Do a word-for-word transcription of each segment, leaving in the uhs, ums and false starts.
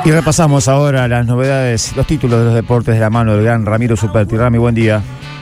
Y repasamos ahora las novedades, los títulos de los deportes de la mano del gran Ramiro Superti. Rami, buen día.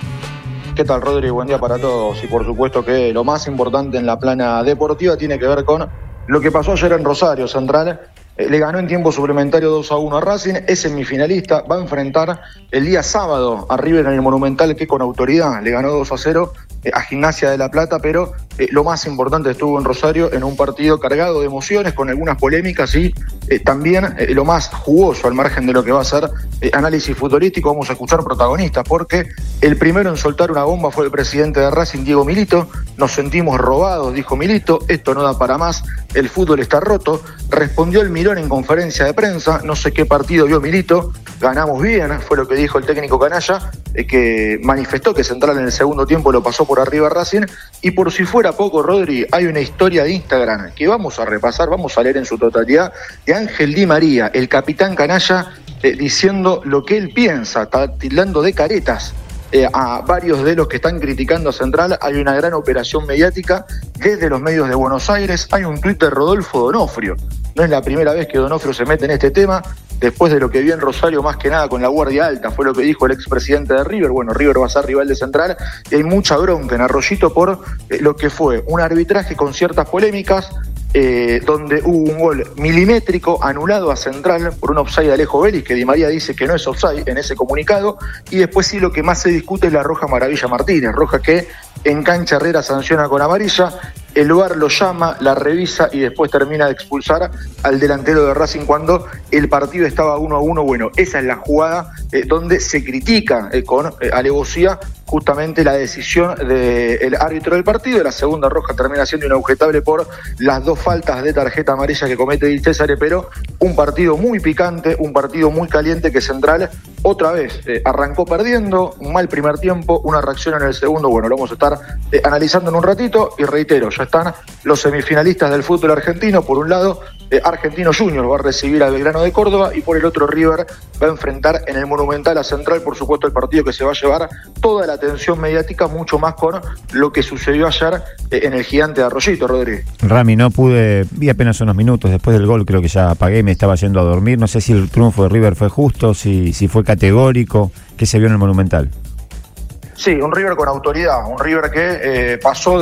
¿Qué tal, Rodri? Buen día para todos. Y por supuesto que lo más importante en la plana deportiva tiene que ver con lo que pasó ayer en Rosario Central. Eh, le ganó en tiempo suplementario dos a uno a Racing, es semifinalista, va a enfrentar el día sábado a River en el Monumental, que con autoridad le ganó dos a cero eh, a Gimnasia de La Plata, pero eh, lo más importante estuvo en Rosario en un partido cargado de emociones, con algunas polémicas y eh, también eh, lo más jugoso al margen de lo que va a ser eh, análisis futbolístico. Vamos a escuchar protagonistas, porque el primero en soltar una bomba fue el presidente de Racing, Diego Milito. Nos sentimos robados, dijo Milito, esto no da para más, el fútbol está roto. Respondió el Mirón en conferencia de prensa, no sé qué partido vio Milito, ganamos bien, fue lo que dijo el técnico canalla, eh, que manifestó que Central en el segundo tiempo lo pasó por arriba a Racing. Y por si fuera poco, Rodri, hay una historia de Instagram que vamos a repasar, vamos a leer en su totalidad, de Ángel Di María, el capitán canalla, eh, diciendo lo que él piensa, está tildando de caretas Eh, a varios de los que están criticando a Central. Hay una gran operación mediática desde los medios de Buenos Aires. Hay un tuit de Rodolfo Donofrio. No es la primera vez que Donofrio se mete en este tema, después de lo que vio en Rosario, más que nada con la guardia alta, fue lo que dijo el expresidente de River. Bueno, River va a ser rival de Central y hay mucha bronca en Arroyito por eh, lo que fue un arbitraje con ciertas polémicas, Eh, donde hubo un gol milimétrico anulado a Central por un offside de Alejo Vélez, que Di María dice que no es offside en ese comunicado. Y después sí, lo que más se discute es la roja Maravilla Martínez, roja que en cancha Herrera sanciona con amarilla, el V A R lo llama, la revisa y después termina de expulsar al delantero de Racing cuando el partido estaba uno a uno. Bueno, esa es la jugada eh, donde se critica eh, con eh, alevosía justamente la decisión del árbitro del partido. La segunda roja termina siendo inobjetable por las dos faltas de tarjeta amarilla que comete Di Césare, pero un partido muy picante, un partido muy caliente que Central otra vez eh, arrancó perdiendo, un mal primer tiempo, una reacción en el segundo. Bueno, lo vamos a estar eh, analizando en un ratito y reitero, ya están los semifinalistas del fútbol argentino. Por un lado, eh, Argentino Juniors va a recibir a Belgrano de Córdoba y por el otro River va a enfrentar en el Monumental a Central. Por supuesto, el partido que se va a llevar toda la atención mediática, mucho más con lo que sucedió ayer eh, en el Gigante de Arroyito, Rodríguez. Rami, no pude, vi apenas unos minutos después del gol, creo que ya apagué, me estaba yendo a dormir. No sé si el triunfo de River fue justo, si, si fue categórico, ¿qué se vio en el Monumental? Sí, un River con autoridad, un River que eh, pasó de